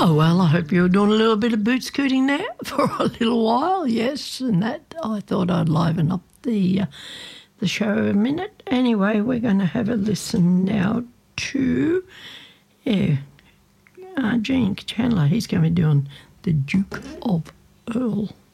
Oh, well, I hope you're doing a little bit of boot scooting now for a little while, yes, and that I thought I'd liven up the show a minute. Anyway, we're going to have a listen now to Gene Chandler. He's going to be doing the Duke of Earl.